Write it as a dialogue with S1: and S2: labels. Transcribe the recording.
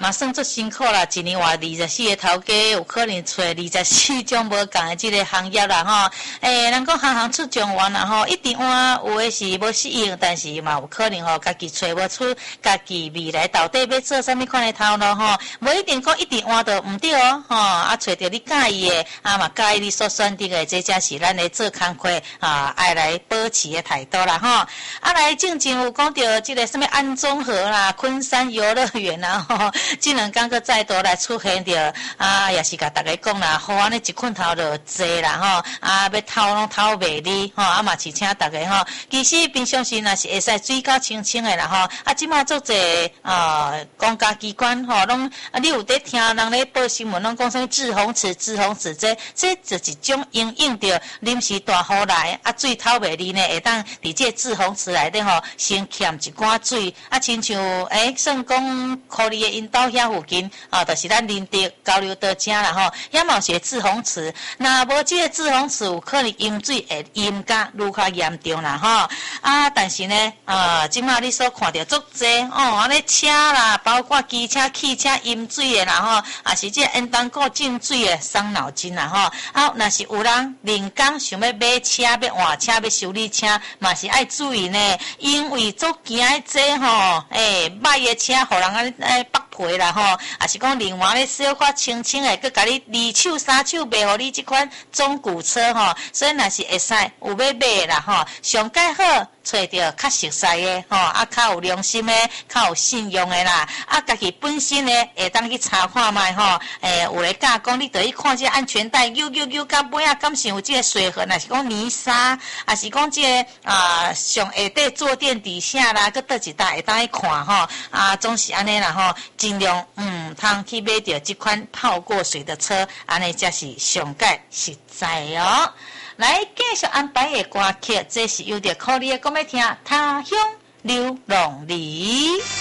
S1: 嘛算做辛苦啦，一年活24个头家，有可能找24种无共的这个行业啦吼。人讲行行出状元啦吼，一定换有的是无适应，但是嘛有可能吼，家己找无出家己未来到底要做啥物款的头路吼，无一定讲一定换到毋对哦吼，找到你介意的，嘛介意你所选择的，这才是咱的做工课爱来保持的态度啦吼。来正经有讲到这个什么安中和啦、昆山游乐园啦吼，这两天个再度来出现着也是甲大家讲啦，好安尼一困头就坐啦吼，要偷拢偷袂哩吼，嘛是请大家吼，其实平常时若是会使水较清清的啦吼，即马做者公家机关吼，拢你有在听人咧报新闻，拢讲什么滞洪池，这就是一种因应着临时大雨来水偷袂哩呢，会当伫这滞洪池内底吼，先欠一寡水亲像算讲科里的引导遐附近就是咱林德交流道遮啦吼，遐嘛是滞洪池，若无这个滞洪池有可能淹水会淹甲愈较严重啦吼但是呢即马你所看到足济安尼车啦，包括机车、汽车淹水的啦吼，也是这烟筒果进水的伤脑筋啦吼若是有人人工想要买车、要换车、要修理车，嘛是爱注意呢，因为足惊这吼歹的车，互人安尼绑皮啦吼，也是讲另外咧小可清清的，佮甲你2手3手卖互你即款中古车吼，所以若是会使有要买啦吼，上介好找到较熟悉的吼，较有良心的、较有信用的啦，家己本身呢会当去查看卖吼，有咧教讲你得去看这安全带，到尾敢是有这个水痕，若是讲泥沙，还是讲这个上下底坐垫底下啦，佮倒一搭会当去看吼，总是安尼啦吼，尽量通去买到这款泡过水的车，安尼才是上介实在哦。来继续安排的歌曲，这是由着可你的讲要听《他乡流浪里》。